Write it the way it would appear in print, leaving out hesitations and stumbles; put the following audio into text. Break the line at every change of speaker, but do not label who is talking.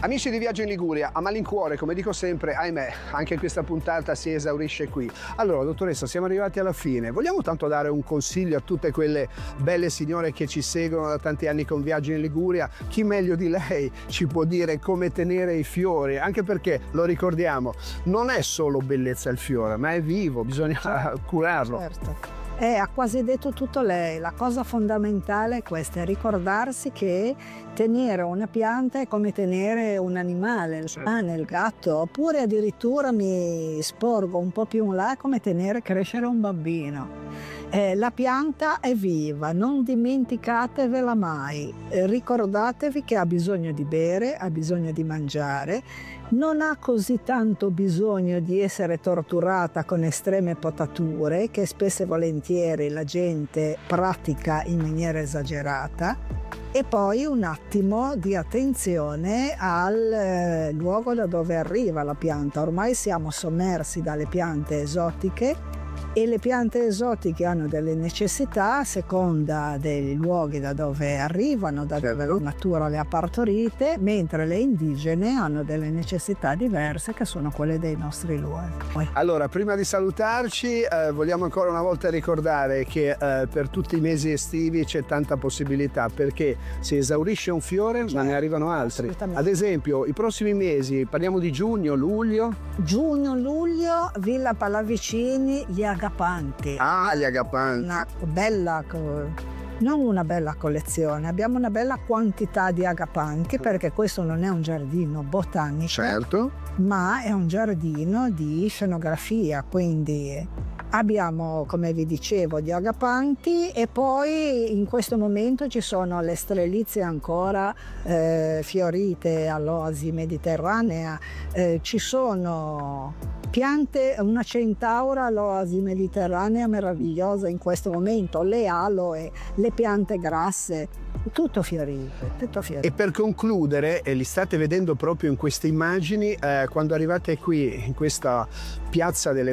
Amici di Viaggio in Liguria, a malincuore, come dico sempre, ahimè, anche questa puntata si esaurisce qui. Allora, dottoressa, siamo arrivati alla fine. Vogliamo tanto dare un consiglio a tutte quelle belle signore che ci seguono da tanti anni con Viaggio in Liguria? Chi meglio di lei ci può dire come tenere i fiori? Anche perché, lo ricordiamo, non è solo bellezza il fiore, ma è vivo, bisogna curarlo.
Certo. Ha quasi detto tutto lei. La cosa fondamentale è questa, è ricordarsi che tenere una pianta è come tenere un animale, il cane, il gatto, oppure addirittura mi sporgo un po' più in là, è come tenere crescere un bambino. La pianta è viva, non dimenticatevela mai, ricordatevi che ha bisogno di bere, ha bisogno di mangiare, non ha così tanto bisogno di essere torturata con estreme potature che spesso e volentieri la gente pratica in maniera esagerata. E poi un attimo di attenzione al luogo da dove arriva la pianta. Ormai siamo sommersi dalle piante esotiche e le piante esotiche hanno delle necessità a seconda dei luoghi da dove arrivano, da dove la natura le ha partorite, mentre le indigene hanno delle necessità diverse che sono quelle dei nostri luoghi.
Allora, prima di salutarci, vogliamo ancora una volta ricordare che per tutti i mesi estivi c'è tanta possibilità, perché si esaurisce un fiore ma ne arrivano altri. Ad esempio, i prossimi mesi, parliamo di giugno, luglio?
Giugno, luglio, Villa Pallavicini, gli agapanti.
Gli agapanti.
Non una bella collezione, abbiamo una bella quantità di agapanti, perché questo non è un giardino botanico,
certo,
ma è un giardino di scenografia, quindi abbiamo, come vi dicevo, gli agapanti, e poi in questo momento ci sono le strelizie ancora fiorite all'oasi mediterranea, ci sono piante, una centaura all'oasi mediterranea meravigliosa in questo momento, le aloe, le piante grasse, tutto fiorito, tutto fiorito.
E per concludere, e li state vedendo proprio in queste immagini, quando arrivate qui in questa piazza delle